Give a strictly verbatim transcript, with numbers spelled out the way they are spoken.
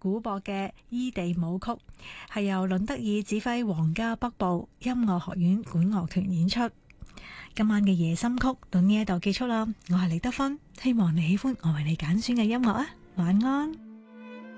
古博嘅伊地舞曲，係由倫德爾指揮皇家北部音樂學院管樂團演出。今晚嘅夜心曲到呢一度結束啦，我係李德芬，希望你喜歡我為你揀選嘅音樂啊，晚安。